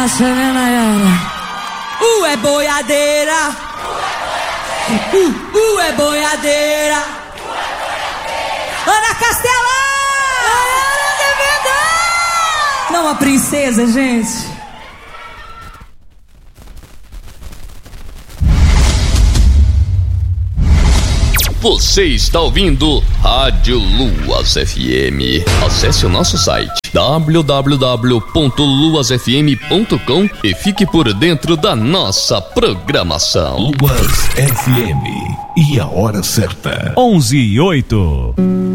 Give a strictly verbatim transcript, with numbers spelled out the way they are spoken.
massa, né, Nayara? Uh, é boiadeira. Uh, uh, é boiadeira. Ana Castela! Não, uma princesa, gente. Você está ouvindo Rádio Luas F M. Acesse o nosso site w w w ponto luas f m ponto com e fique por dentro da nossa programação. Luas F M. E a hora certa? onze e oito.